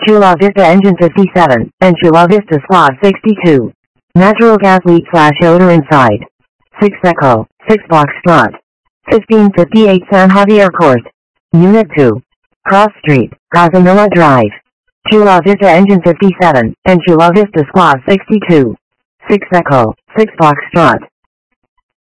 Chula Vista Engine 57, and Chula Vista Squad 62. Natural gas leak flash odor inside. 6 Echo, 6 Foxtrot. 1558 San Javier Court. Unit 2. Cross Street, Casanilla Drive. Chula Vista Engine 57, and Chula Vista Squad 62. 6 Echo, 6 Foxtrot.